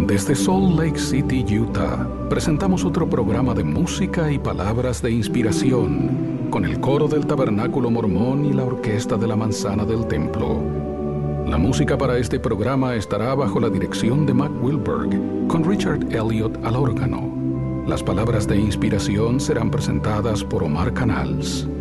Desde Salt Lake City, Utah, presentamos otro programa de música y palabras de inspiración con el coro del Tabernáculo Mormón y la orquesta de la Manzana del Templo. La música para este programa estará bajo la dirección de Mac Wilberg, con Richard Elliott al órgano. Las palabras de inspiración serán presentadas por Omar Canals.